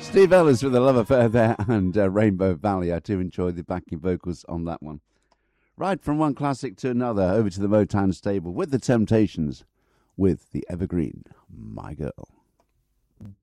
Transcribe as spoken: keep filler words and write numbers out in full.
Steve Ellis with a love affair there, and uh, Rainbow Valley. I do enjoy the backing vocals on that one. Right, from one classic to another, over to the Motown stable with the Temptations, with the evergreen My Girl.